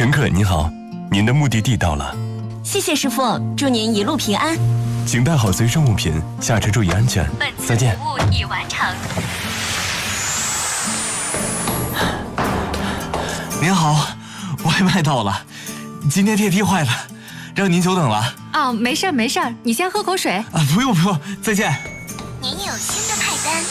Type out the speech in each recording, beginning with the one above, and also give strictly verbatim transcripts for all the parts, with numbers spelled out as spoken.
乘客您好，您的目的地到了。 谢谢师傅，祝您一路平安。 请带好随身物品，下车注意安全。再见。 服务已完成。 您好，外卖到了，今天电梯坏了，让您久等了。 哦，没事儿没事儿，你先喝口水。 啊，不用不用，再见。 您有新的派单。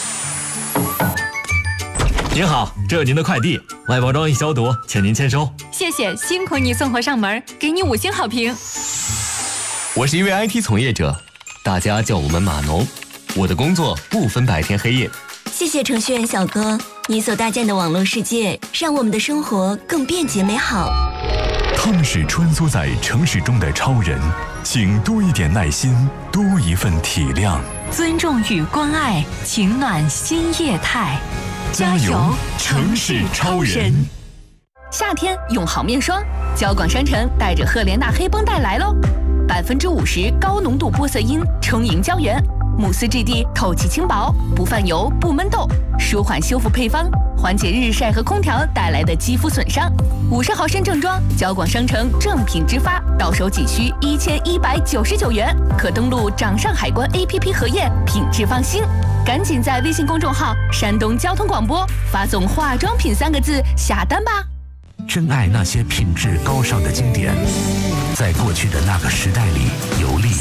您好，这是您的快递，外包装已消毒，请您签收。 谢谢，辛苦你送货上门，给你五星好评。 我是一位 I T 从业者，大家叫我们码农。我的工作不分白天黑夜。 谢谢程序员小哥，你所搭建的网络世界，让我们的生活更便捷美好。 他们是穿梭在城市中的超人，请多一点耐心，多一份体谅。 尊重与关爱，情暖新业态。 加油，城市超人！ 夏天用好面霜，交广商城带着赫莲娜黑绷带来喽，百分之五十高浓度玻色因充盈胶原，慕斯质地透气轻薄，不泛油不闷痘，舒缓修复配方，缓解日晒和空调带来的肌肤损伤。五十毫升正装，交广商城正品直发，到手仅需一千一百九十九元，可登录掌上海关 A P P 核验，品质放心。赶紧在微信公众号山东交通广播发送化妆品三个字下单吧。 珍爱那些品质高尚的经典，在过去的那个时代里游历。